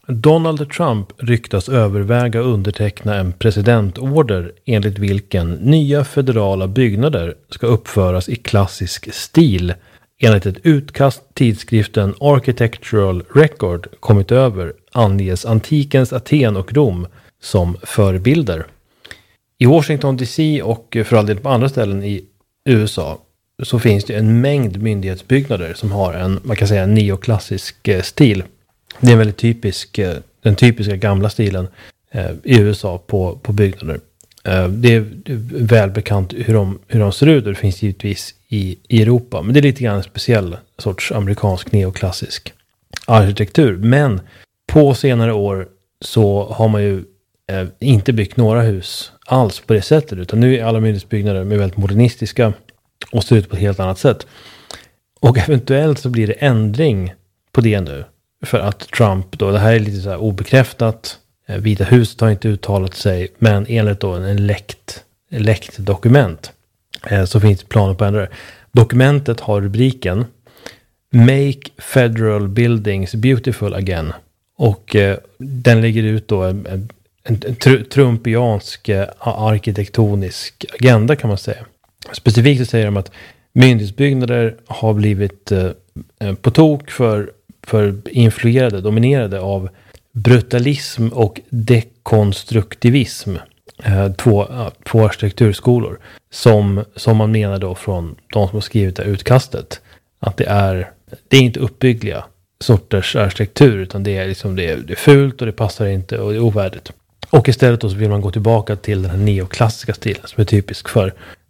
Donald Trump ryktas överväga underteckna en presidentorder enligt vilken nya federala byggnader ska uppföras i klassisk stil. Enligt ett utkast tidskriften Architectural Record kommit över anges antikens Aten och Rom som förebilder. I Washington DC och för all del på andra ställen i USA så finns det en mängd myndighetsbyggnader som har en neoklassisk stil. Det är en väldigt den typiska gamla stilen i USA på byggnader. Det är välbekant hur de ser ut och det finns givetvis i Europa. Men det är lite grann en speciell sorts amerikansk neoklassisk arkitektur. Men på senare år så har man ju inte byggt några hus alls på det sättet. Utan nu är alla myndighetsbyggnader väldigt modernistiska och ser ut på ett helt annat sätt. Och eventuellt så blir det ändring på det nu. För att Trump då, det här är lite så här obekräftat. Vita huset har inte uttalat sig. Men enligt då en läckt dokument så finns det planer på att ändra det. Dokumentet har rubriken Make Federal Buildings Beautiful Again. Och den lägger ut då en trumpiansk arkitektonisk agenda kan man säga. Specifikt så säger de att myndighetsbyggnader har blivit på tok för dominerade av brutalism och dekonstruktivism. Två arkitekturskolor som man menar då från de som har skrivit det här utkastet. Att det är inte uppbyggliga sorters arkitektur utan det är fult och det passar inte och det är ovärdigt. Och istället då så vill man gå tillbaka till den här neoklassiska stilen som är typisk för